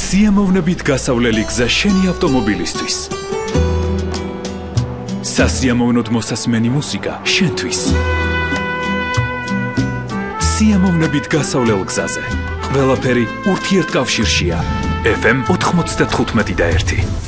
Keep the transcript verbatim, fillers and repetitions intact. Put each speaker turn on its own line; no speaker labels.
სიამოვნებით გასავლელი გზა შენი ავტომობილისთვის. სასიამოვნოდ მოსასმენი მუსიკა შენთვის. სიამოვნებით გასავლელ გზაზე. ყველაფერი ურთიერთკავშირშია. ეფ ემ ოთხმოცდათხუთმეტი და ერთი.